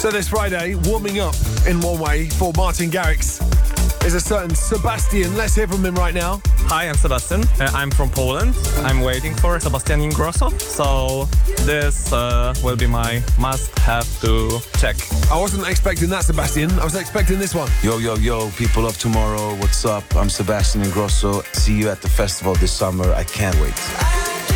So this Friday, warming up in one way for Martin Garrix is a certain Sebastian. Let's hear from him right now. Hi, I'm Sebastian. I'm from Poland. I'm waiting for Sebastian Ingrosso. So this will be my must-have to check. I wasn't expecting that, Sebastian. I was expecting this one. Yo, people of tomorrow, what's up? I'm Sebastian Ingrosso. See you at the festival this summer. I can't wait.